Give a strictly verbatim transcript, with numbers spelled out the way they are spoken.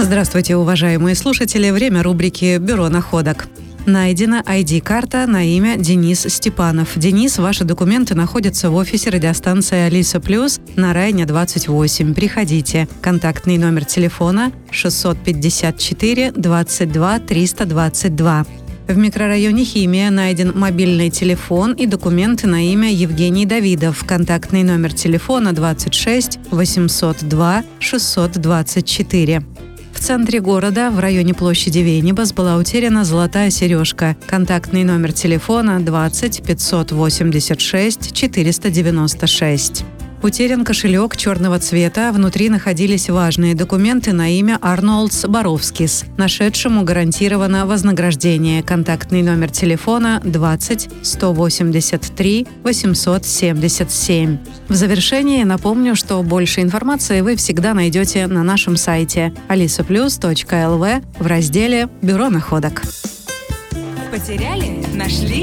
Здравствуйте, уважаемые слушатели. Время рубрики «Бюро находок». Найдена ай ди-карта на имя Денис Степанов. Денис, ваши документы находятся в офисе радиостанции «Алиса Плюс» на Райне двадцать восемь. Приходите. Контактный номер телефона шестьсот пятьдесят четыре двадцать два триста двадцать два. В микрорайоне Химия найден мобильный телефон и документы на имя Евгений Давидов. Контактный номер телефона двадцать шесть восемьсот два шестьсот двадцать четыре. В центре города, в районе площади Венибас, была утеряна золотая сережка. Контактный номер телефона двадцать пятьсот восемьдесят шесть четыреста девяносто шесть. Утерян кошелек черного цвета, внутри находились важные документы на имя Арнольдс Боровскис. Нашедшему гарантировано вознаграждение. Контактный номер телефона двадцать сто восемьдесят три восемьсот семьдесят семь. В завершении напомню, что больше информации вы всегда найдете на нашем сайте алиса плюс точка эл ви в разделе «Бюро находок». Потеряли? Нашли?